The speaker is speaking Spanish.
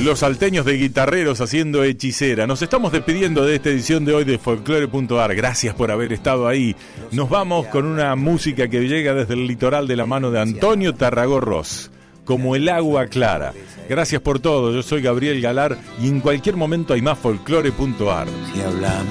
Los salteños de guitarreros haciendo hechicera. Nos estamos despidiendo de esta edición de hoy de Folklore.ar. Gracias por haber estado ahí. Nos vamos con una música que llega desde el litoral de la mano de Antonio Tarragó-Ross, Como el agua clara. Gracias por todo. Yo soy Gabriel Galar y en cualquier momento hay más Folklore.ar. Si hablamos